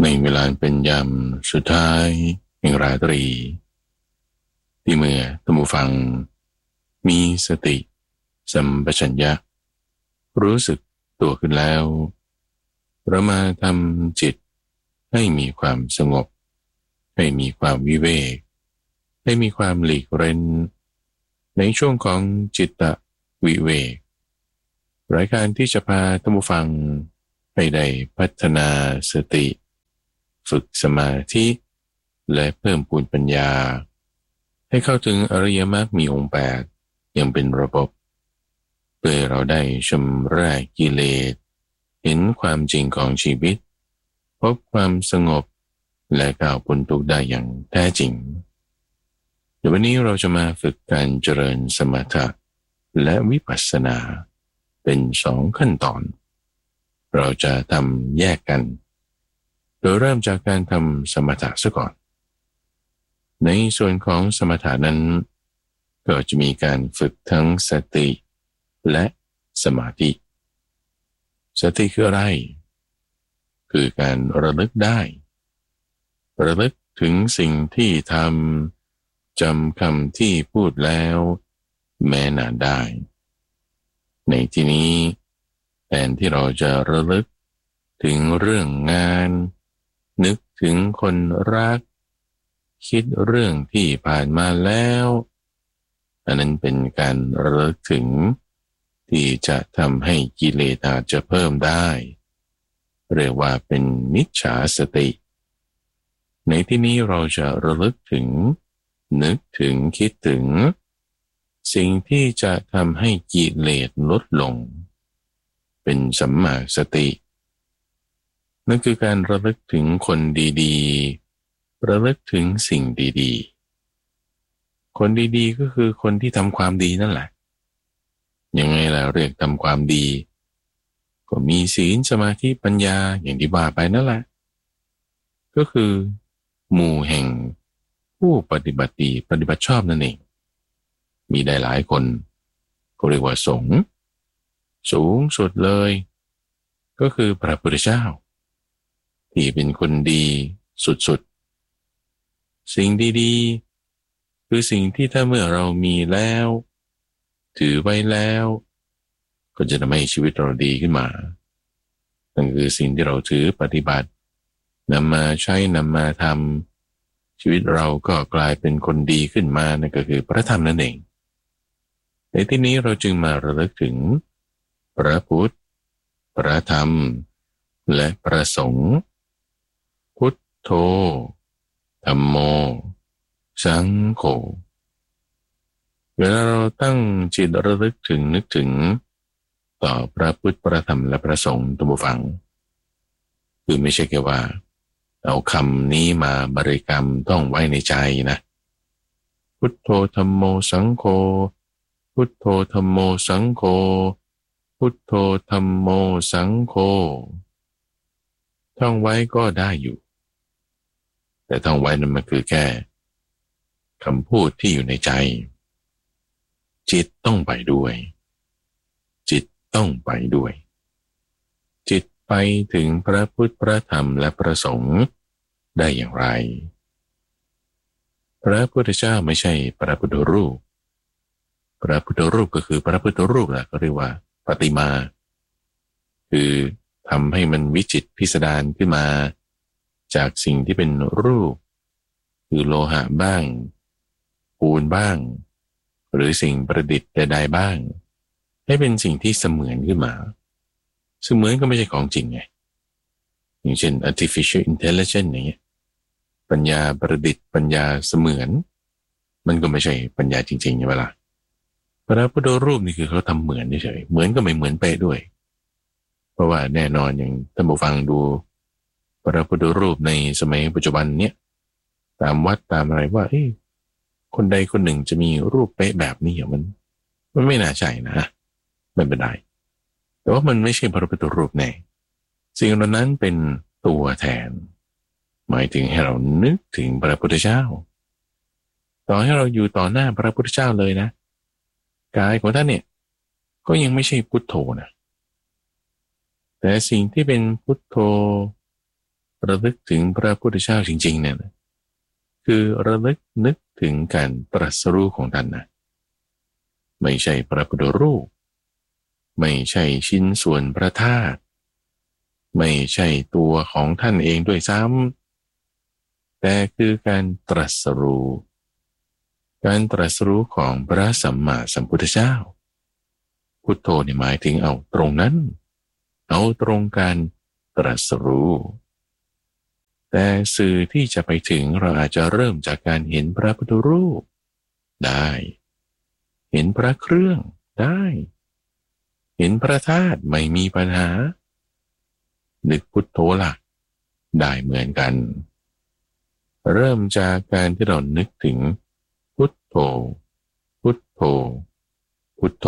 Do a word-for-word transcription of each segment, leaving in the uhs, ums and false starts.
เวลาเป็นยามสุดท้ายแห่งราตรีที่เมื่อท่านผู้ฟังมีสติสัมปชัญญะรู้สึกตัวขึ้นแล้วเรามาทำจิตให้มีความสงบให้มีความวิเวกให้มีความหลีกเร้นในช่วงของจิตตวิเวกรายการที่จะพาท่านผู้ฟังให้ได้พัฒนาสติฝึกสมาธิและเพิ่มพูนปัญญาให้เข้าถึงอริยมรรคมีองค์แปดอย่างเป็นระบบเพื่อเราได้ชำระกิเลสเห็นความจริงของชีวิตพบความสงบและก้าวพ้นทุกข์ได้อย่างแท้จริงเดี๋ยววันนี้เราจะมาฝึกการเจริญสมถะและวิปัสสนาเป็นสองขั้นตอนเราจะทำแยกกันโดยเริ่มจากการทำสมถะซะก่อนในส่วนของสมถะนั้นก็จะมีการฝึกทั้งสติและสมาธิสติคืออะไรคือการระลึกได้ระลึกถึงสิ่งที่ทำจำคำที่พูดแล้วแม้นานได้ในที่นี้แทนที่เราจะระลึกถึงเรื่องงานนึกถึงคนรักคิดเรื่องที่ผ่านมาแล้วอันนั้นเป็นการระลึกถึงที่จะทำให้กิเลสอาจจะเพิ่มได้เรียกว่าเป็นมิจฉาสติในที่นี้เราจะระลึกถึงนึกถึงคิดถึงสิ่งที่จะทำให้กิเลสลดลงเป็นสัมมาสตินั่นคือการระลึกถึงคนดีๆระลึกถึงสิ่งดีๆคนดีๆก็คือคนที่ทำความดีนั่นแหละยังไงล่ะเรียกทำความดีก็มีศีลสมาธิปัญญาอย่างที่ว่าไปนั่นแหละก็คือหมู่แห่งผู้ปฏิบัติดีปฏิบัติชอบนั่นเองมีได้หลายคนก็เรียกว่าสงฆ์สูงสุดเลยก็คือพระพุทธเจ้าที่เป็นคนดีสุดๆสิ่งดีๆคือสิ่งที่ถ้าเมื่อเรามีแล้วถือไว้แล้วก็จะทำให้ชีวิตเราดีขึ้นมานั่นคือสิ่งที่เราถือปฏิบัตินำมาใช้นำมาทำชีวิตเราก็กลายเป็นคนดีขึ้นมานั่นก็คือพระธรรมนั่นเองในที่นี้เราจึงมาระลึกถึงพระพุทธพระธรรมและพระสงฆ์พุทโธธัมโมสังโฆเวลาเราตั้งจิตระลึกถึงนึกถึงต่อพระพุทธพระธรรมและพระสงฆ์ท่านผู้ฟังคือไม่ใช่แค่ว่าเอาคำนี้มาบริกรรมต้องไว้ในใจนะพุทโธธัมโมสังโฆพุทโธธัมโมสังโฆพุทโธธัมโมสังโฆท่องไว้ก็ได้อยู่แต่ท่องไว้นั้นมันคือแค่คำพูดที่อยู่ในใจจิตต้องไปด้วยจิตต้องไปด้วยจิตไปถึงพระพุทธพระธรรมและพระสงฆ์ได้อย่างไรพระพุทธเจ้าไม่ใช่พระพุทธรูปพระพุทธรูปก็คือพระพุทธรูปแหละก็เรียกว่าปฏิมาคือทำให้มันวิจิตรพิสดารขึ้นมาจากสิ่งที่เป็นรูปคือโลหะบ้างปูนบ้างหรือสิ่งประดิษฐ์ใดๆบ้างให้เป็นสิ่งที่เสมือนขึ้นมาเสมือนก็ไม่ใช่ของจริงไงอย่างเช่น artificial intelligence อย่างเงี้ยปัญญาประดิษฐ์ปัญญาเสมือนมันก็ไม่ใช่ปัญญาจริงๆใช่ไหมล่ะพระพุทธรูปนี่คือเขาทำเหมือนเฉยเหมือนก็ไม่เหมือนเป๊ะด้วยเพราะว่าแน่นอนอย่างท่านผู้ฟังดูพระพุทธรูปในสมัยปัจจุบันเนี้ยตามวัดตามอะไรว่าเอ้คนใดคนหนึ่งจะมีรูปเป๊ะแบบนี้มันมันไม่น่าใช่นะไม่เป็นไรแต่ว่ามันไม่ใช่พระพุทธรูปแน่สิ่งเหล่านั้นเป็นตัวแทนหมายถึงให้เรานึกถึงพระพุทธเจ้าต่อให้เราอยู่ต่อหน้าพระพุทธเจ้าเลยนะกายของท่านเนี่ยก็ยังไม่ใช่พุทโธนะแต่สิ่งที่เป็นพุทโธระลึกถึงพระพุทธเจ้าจริงๆเนี่ยคือระลึกนึกถึงการตรัสรู้ของท่านนะไม่ใช่พระพุทธรูปไม่ใช่ชิ้นส่วนพระธาตุไม่ใช่ตัวของท่านเองด้วยซ้ำแต่คือการตรัสรู้การตรัสรู้ของพระสัมมาสัมพุทธเจ้าพุทโธนี่หมายถึงเอาตรงนั้นเอาตรงการตรัสรู้แต่สื่อที่จะไปถึงเราอาจจะเริ่มจากการเห็นพระพุทธรูปได้เห็นพระเครื่องได้เห็นพระธาตุไม่มีปัญหานึกพุทโธล่ะได้เหมือนกันเริ่มจากการที่เรานึกถึงพุทโธพุทโธพุทโธ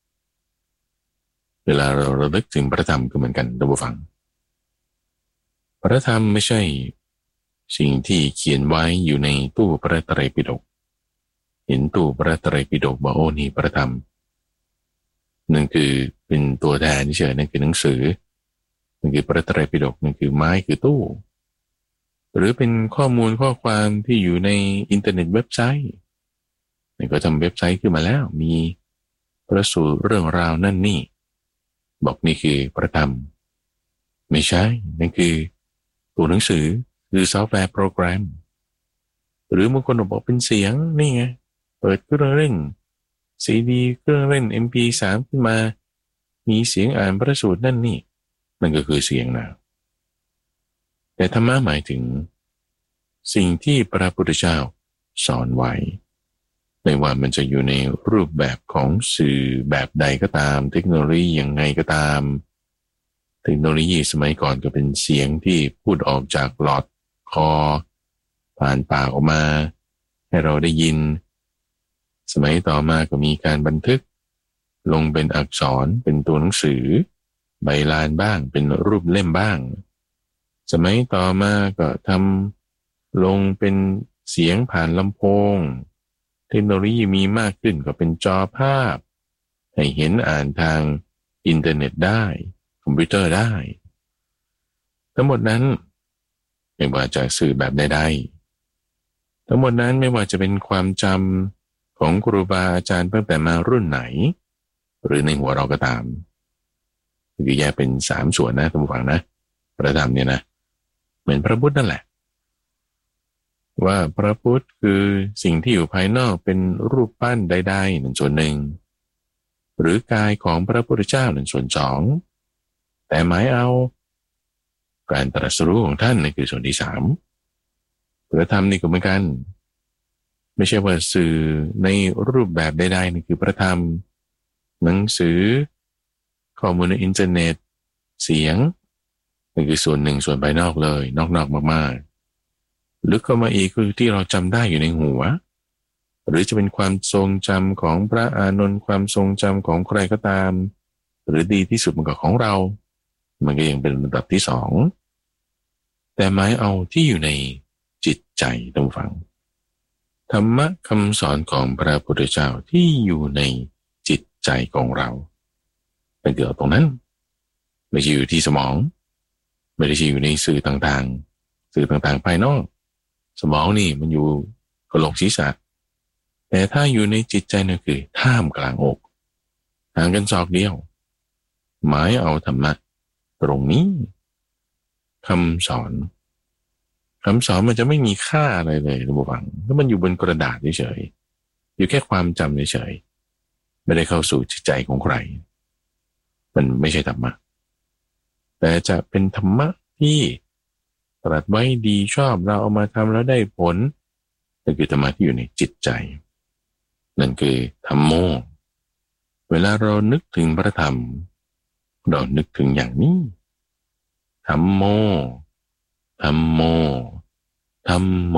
เวลาเราระลึกถึงพระธรรมก็เหมือนกันท่านผู้ฟังพระธรรมไม่ใช่สิ่งที่เขียนไว้อยู่ในตู้พระไตรปิฎกเห็นตู้พระไตรปิฎกบอกโอ้นี่พระธรรมนั่นคือเป็นตัวแทนเฉยนั่นคือหนังสือนั่นคือพระไตรปิฎกนั่นคือไม้คือตู้หรือเป็นข้อมูลข้อความที่อยู่ในอินเทอร์เน็ตเว็บไซต์นี่ก็ทำเว็บไซต์ขึ้นมาแล้วมีประสูตรเรื่องราวนั่นนี่บอกนี่คือพระธรรมไม่ใช่นั่นคือตัวหนังสือคือซอฟต์แวร์โปรแกรมหรือบางคนบอกเป็นเสียงนี่ไงเปิดเครื่องเล่นซีดีเครื่องเล่น เอ็ม พี สาม ขึ้นมามีเสียงอ่านพระสูตรนั่นนี่นั่นก็คือเสียงนะแต่ธรรมะหมายถึงสิ่งที่พระพุทธเจ้าสอนไว้ไม่ว่ามันจะอยู่ในรูปแบบของสื่อแบบใดก็ตามเทคโนโลยียังไงก็ตามเทคโนโลยีสมัยก่อนก็เป็นเสียงที่พูดออกจากหลอดคอผ่านปากออกมาให้เราได้ยินสมัยต่อมาก็มีการบันทึกลงเป็นอักษรเป็นตัวหนังสือใบลานบ้างเป็นรูปเล่มบ้างสมัยต่อมาก็ทำลงเป็นเสียงผ่านลำโพงเทคโนโลยีมีมากขึ้นก็เป็นจอภาพให้เห็นอ่านทางอินเทอร์เน็ตได้คอมพิวเตอร์ได้ทั้งหมดนั้นไม่ว่าจะสื่อแบบใดๆทั้งหมดนั้นไม่ว่าจะเป็นความจำของครูบาอาจารย์ตั้งแต่มารุ่นไหนหรือในหัวเราก็ตามคือแยกเป็นสามส่วนนะท่านผู้ฟังนะพระธรรมเนี่ยนะเหมือนพระพุทธนั่นแหละว่าพระพุทธคือสิ่งที่อยู่ภายนอกเป็นรูปปั้นใดๆหนึ่งส่วนหนึ่งหรือกายของพระพุทธเจ้าหนึ่งส่วนสองแต่หมายเอาการตรัสรู้ของท่านนี่คือส่วนที่สามพระธรรมนี่ก็เหมือนกันไม่ใช่ว่าสื่อในรูปแบบใดๆนี่คือพระธรรมหนังสือข้อมูลในอินเทอร์เน็ตเสียงนี่คือส่วนหนึ่งส่วนภายนอกเลยนอกๆมากๆลึกเข้ามาอีกคือที่เราจำได้อยู่ในหัวหรือจะเป็นความทรงจำของพระอานนท์ความทรงจำของใครก็ตามหรือดีที่สุดมันก็ของเรามันก็ยังเป็นระดับที่สองแต่หมายเอาที่อยู่ในจิตใจต้องฟังธรรมะคำสอนของพระพุทธเจ้าที่อยู่ในจิตใจของเราเป็นเกี่ยวกับตรงนั้นไม่ใช่อยู่ที่สมองไม่ได้อยู่ในสื่อต่างๆสื่อต่างๆภายนอกสมองนี่มันอยู่กะโหลกศีรษะแต่ถ้าอยู่ในจิตใจนั่นคือท่ามกลางอกห่างกันศอกเดียวหมายเอาธรรมะตรงนี้คำสอนคำสอนมันจะไม่มีค่าอะไรเลยท่านผู้ฟังถ้ามันอยู่บนกระดาษเฉยๆอยู่แค่ความจำเฉยๆไม่ได้เข้าสู่จิตใจของใครมันไม่ใช่ธรรมะแต่จะเป็นธรรมะที่ตรัสไว้ดีชอบเราเอามาทำแล้วได้ผลนั่นคือธรรมะที่อยู่ในจิตใจนั่นคือธัมโมเวลาเรานึกถึงพระธรรมเรานึกถึงอย่างนี้ธัมโมธัมโมธัมโม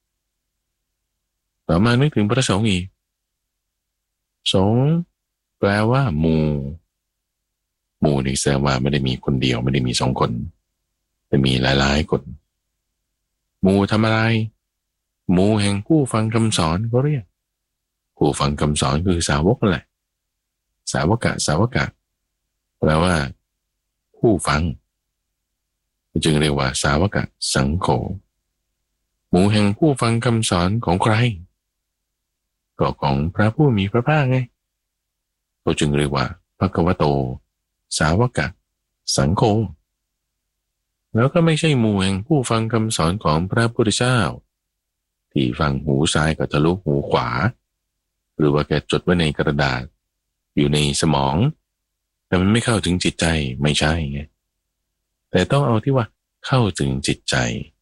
ต่อมานึกถึงพระสงฆ์อีกสงฆ์แปลว่าหมู่หมู่นี่แสดงว่าไม่ได้มีคนเดียวไม่ได้มีสองคนแต่มีหลายๆคนหมู่ทำอะไรหมู่แห่งผู้ฟังคำสอนก็เรียกผู้ฟังคำสอนคือสาวกนั่นแหละสาวกะสาวกะแปลว่าผู้ฟังจึงเรียกว่าสาวกสังโฆหมู่แห่งผู้ฟังคำสอนของใครก็ของพระผู้มีพระภาคไงก็จึงเรียกว่าภควโตสาวกสังโฆแล้วก็ไม่ใช่หมู่แห่งผู้ฟังคำสอนของพระพุทธเจ้าที่ฟังหูซ้ายกับทะลุหูขวาหรือว่าแกจดไว้ในกระดาษอยู่ในสมองแต่มันไม่เข้าถึงจิตใจไม่ใช่ไงแต่ต้องเอาที่ว่าเข้าถึงจิตใจ